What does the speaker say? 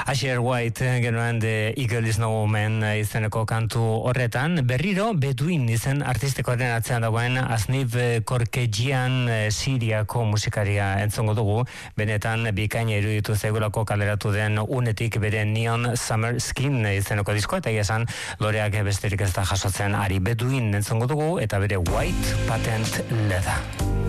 Asher White genuen The Eagle is No Man izeneko kantu horretan, berriro Beduin izen artistikoaren atzean dagoen Aznib Korkejian Siriako musikaria entzongo dugu, benetan bikaina iruditu zaigulako kaleratu den unetik bere Neon Summer Skin izeneko disko, eta esan loreak besterik ez da jasotzen ari. Beduin entzongo dugu eta bere White Patent Leather.